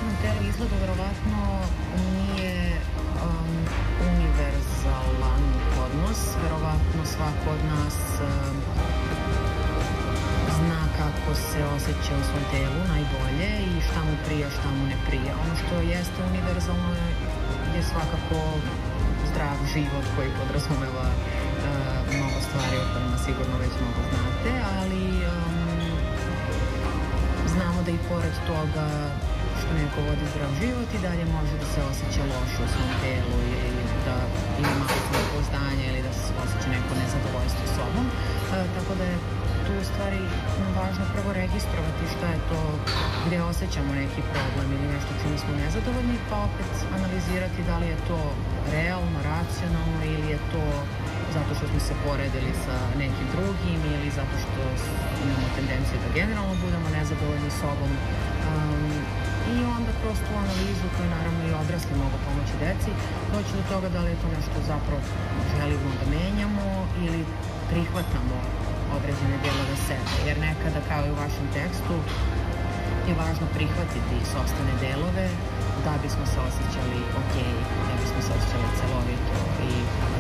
sobstvenom telu izgledu verovatno nije univerzalan odnos. Verovatno svako od nas zna kako se osjeća u svom telu najbolje i šta mu prija, šta mu ne prija. Ono što jeste univerzalno je svakako zdrav život koji podrazumeva mnogo stvari o kojima sigurno već mnogo znate, ali znamo da i pored toga što neko vodi zdrav život i dalje može da se osjeća loše u svom telu ili da ima malo samopouzdanja ili da se osjeća neko nezadovoljstvo sobom. Tako da je tu u stvari važno prvo registrovati šta je to gde osjećamo neki problem ili nešto čime smo nezadovoljni, pa opet analizirati da li je to realno, racionalno ili je to zato što smo se poredili sa nekim drugim ili zato što imamo tendenciju da generalno budemo nezadovoljni sobom. I onda kroz tu analizu koju naravno i odrasli mogu pomoći deci doći do toga da li je to nešto zapravo želimo da menjamo ili prihvatamo određene delove sebe, jer nekada kao i u vašem tekstu je važno prihvatiti sopstvene delove da bismo se osjećali ok, da bismo se osjećali celovito i